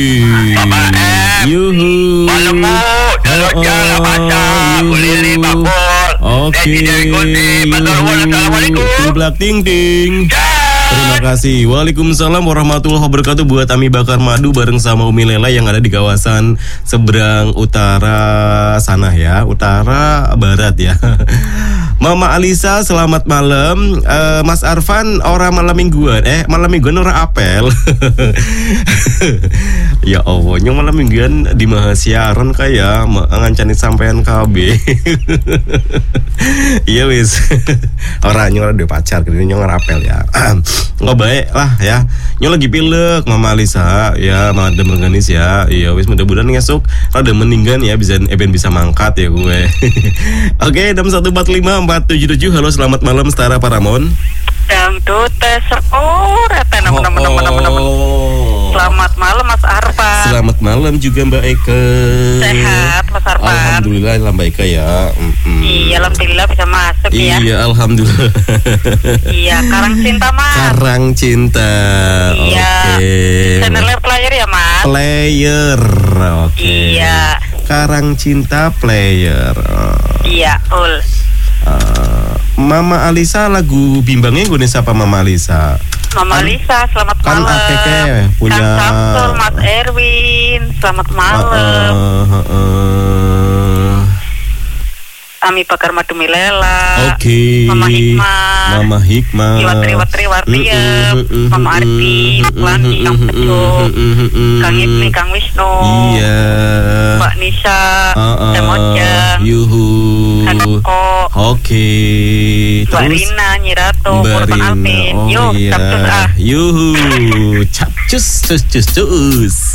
Bapak M. Yuhu. Malemu. Jalan baca. Kulili bakul. Oke. Assalamualaikum. Tublak ting ting. Terima kasih. Waalaikumsalam warahmatullahi wabarakatuh. Buat Ami Bakar Madu bareng sama Umi Lela yang ada di kawasan seberang utara sana ya, utara barat ya. Mama Alisa, selamat malam. Mas Arfan, orang malam mingguan. Malam mingguan orang apel. Ya Allah, nyong malam mingguan di Mahasiaran kayak ngancani sampean KB. Iya wis. Orang nyong ada pacar, kemudian nyong rapel ya. Nggak baik lah ya. Nyong lagi pilek Mama Alisa ya, madem organis ya. Iya wis, mudah-mudahan ngesuk ada meninggan ya, bisa bisa mangkat ya gue. Oke, 6145477. Halo, selamat malam Setara Paramon. Dangdut Selamat malam Mas Arfan. Selamat malam juga Mbak Eka. Sehat Mas Arfan. Alhamdulillah Mbak Eka ya. Iya, alhamdulillah bisa masuk ya. Iya, alhamdulillah. Iya, Karang Cinta Mas. Karang Cinta. Iya. Oke. Channelnya player ya Mas. Player. Oke. Iya. Karang Cinta Player. Iya, Mama Alisa, lagu bimbangnya gue siapa Mama Alisa? Mama Lisa, selamat Kan malam. Akeke punya Kang Samsul, Mas Erwin, selamat malam. Ami Bakar Madu Milela. Oke. Mama Hikmah. Iwatri Wartiem. Mama Arti, Lani, Kang Pedro, Kang Ibni, Kang Wisnu. Iya. Mbak Nisa, Demojang. Yuhu. Hanoko. Oke. Mbak Terus Rina, Nyirato, Mbak Korban Rina. Alvin. Oh Yuk, iya. capcus Yuhu. Capcus.